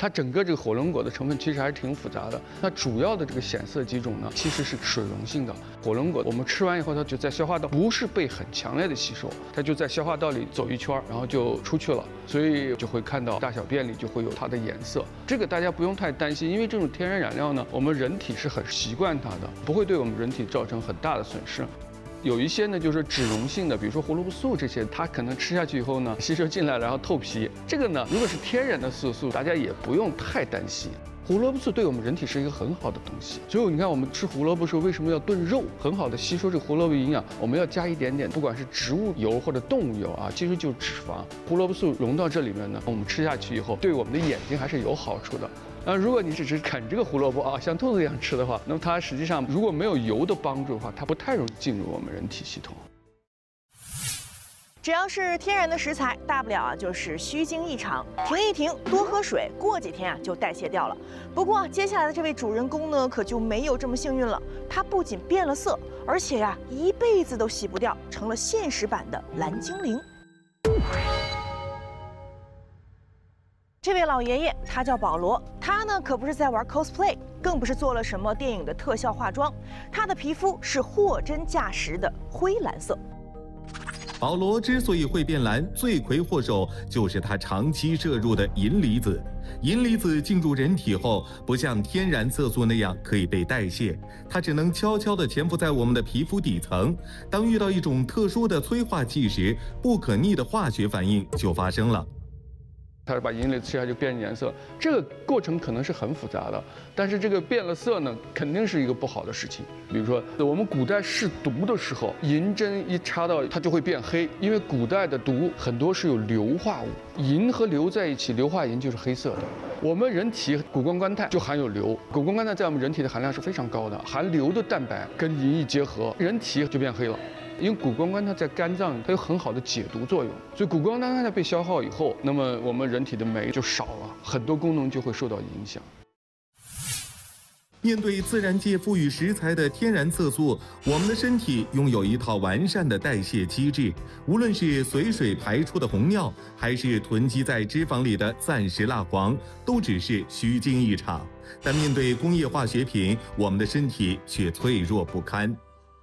它整个这个火龙果的成分其实还是挺复杂的。那主要的这个显色基种呢，其实是水溶性的。火龙果我们吃完以后，它就在消化道不是被很强烈的吸收，它就在消化道里走一圈，然后就出去了，所以就会看到大小便里就会有它的颜色。这个大家不用太担心，因为这种天然染料呢，我们人体是很习惯它的，不会对我们人体造成很大的损失。有一些呢，就是脂溶性的，比如说胡萝卜素这些，它可能吃下去以后呢，吸收进来然后透皮。这个呢，如果是天然的色素，大家也不用太担心。胡萝卜素对我们人体是一个很好的东西，所以你看我们吃胡萝卜时候为什么要炖肉，很好的吸收这个胡萝卜营养，我们要加一点点，不管是植物油或者动物油啊，其实就是脂肪。胡萝卜素融到这里面呢，我们吃下去以后，对我们的眼睛还是有好处的。如果你只是啃这个胡萝卜啊，像兔子一样吃的话，那么它实际上如果没有油的帮助的话，它不太容易进入我们人体系统。 只要是天然的食材，大不了就是虚惊一场，停一停，多喝水，过几天就代谢掉了。不过接下来的这位主人公呢，可就没有这么幸运了。他不仅变了色，而且一辈子都洗不掉，成了现实版的蓝精灵。这位老爷爷他叫保罗，他呢可不是在玩 cosplay， 更不是做了什么电影的特效化妆，他的皮肤是货真价实的灰蓝色。 保罗之所以会变蓝，罪魁祸首就是他长期摄入的银离子。银离子进入人体后，不像天然色素那样可以被代谢，它只能悄悄地潜伏在我们的皮肤底层。当遇到一种特殊的催化剂时，不可逆的化学反应就发生了。 它把银离子吃下就变颜色，这个过程可能是很复杂的，但是这个变了色呢，肯定是一个不好的事情。比如说，我们古代试毒的时候，银针一插到它就会变黑，因为古代的毒很多是有硫化物，银和硫在一起，硫化银就是黑色的。我们人体谷胱甘肽就含有硫，谷胱甘肽在我们人体的含量是非常高的，含硫的蛋白跟银一结合，人体就变黑了。因为谷胱甘肽在肝脏它有很好的解毒作用，所以谷胱甘肽被消耗以后，那么我们人体的酶就少了，很多功能就会受到影响。 面对自然界赋予食材的天然色素，我们的身体拥有一套完善的代谢机制，无论是随水排出的红尿，还是囤积在脂肪里的暂时蜡黄，都只是虚惊一场。但面对工业化学品，我们的身体却脆弱不堪。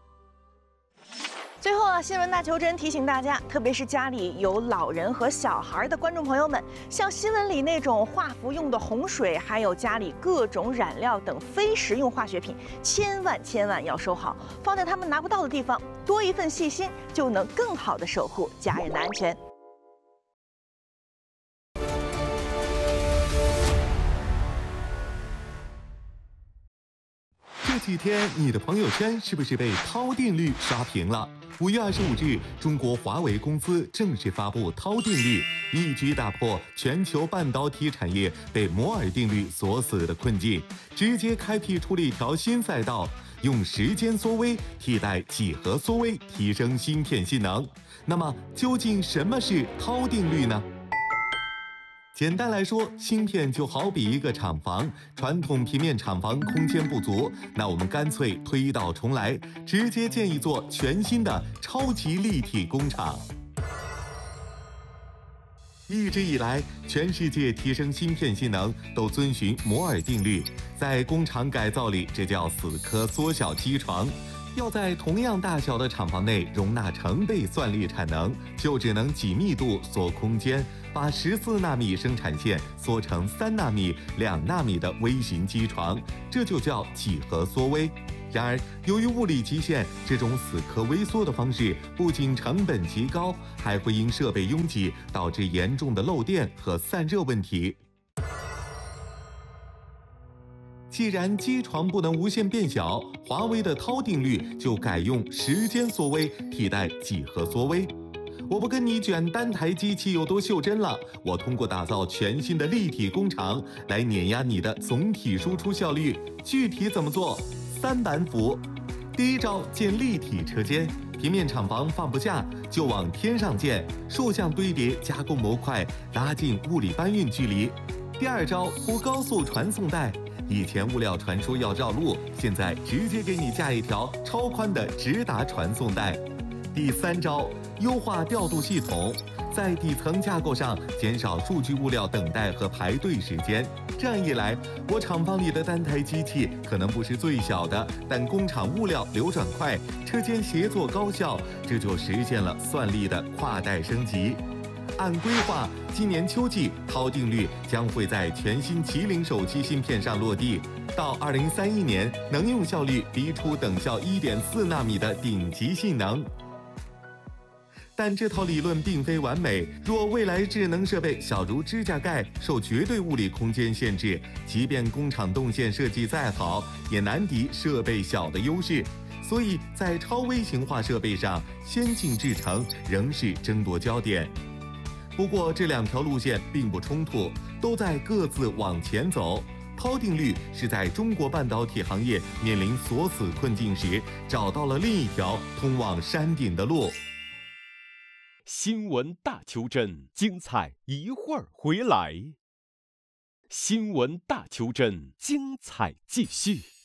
最后新闻大求真提醒大家，特别是家里有老人和小孩的观众朋友们，像新闻里那种化服用的洪水，还有家里各种染料等非食用化学品，千万要收好，放在他们拿不到的地方。多一份细心，就能更好的守护家人的安全。 这几天你的朋友圈是不是被涛定律刷屏了？5月25日，中国华为公司正式发布涛定律，一举打破全球半导体产业被摩尔定律锁死的困境，直接开辟出了一条新赛道，用时间缩微替代几何缩微，提升芯片性能。那么，究竟什么是涛定律呢？简单来说，芯片就好比一个厂房，传统平面厂房空间不足，那我们干脆推倒重来，直接建一座全新的超级立体工厂。一直以来，全世界提升芯片性能都遵循摩尔定律，在工厂改造里，这叫死磕缩小机床。要在同样大小的厂房内容纳成倍算力产能，就只能挤密度缩空间，把14纳米生产线缩成3纳米、2纳米的微型机床，这就叫几何缩微。然而，由于物理极限，这种死磕微缩的方式不仅成本极高，还会因设备拥挤导致严重的漏电和散热问题。既然机床不能无限变小，华为的涛定律就改用时间缩微替代几何缩微。我不跟你卷单台机器有多袖珍了，我通过打造全新的立体工厂来碾压你的总体输出效率。具体怎么做？3板斧。第一招，建立体车间，平面厂房放不下就往天上建，竖向堆叠加工模块，拉近物理搬运距离。第二招，铺高速传送带。以前物料传输要绕路，现在直接给你架一条超宽的直达传送带。第三招，优化调度系统， 在底层架构上减少数据物料等待和排队时间。这样一来，我厂房里的单台机器可能不是最小的，但工厂物料流转快，车间协作高效，这就实现了算力的跨代升级。按规划，今年秋季涛定律将会在全新麒麟手机芯片上落地，到2031年能用效率逼出等效1.4纳米的顶级性能。但这套理论并非完美，若未来智能设备小如指甲盖，受绝对物理空间限制，即便工厂动线设计再好，也难敌设备小的优势。所以在超微型化设备上，先进制程仍是争夺焦点。不过这两条路线并不冲突，都在各自往前走。涛定律是在中国半导体行业面临锁死困境时，找到了另一条通往山顶的路。 新闻大求真，精彩一会儿回来。新闻大求真，精彩继续。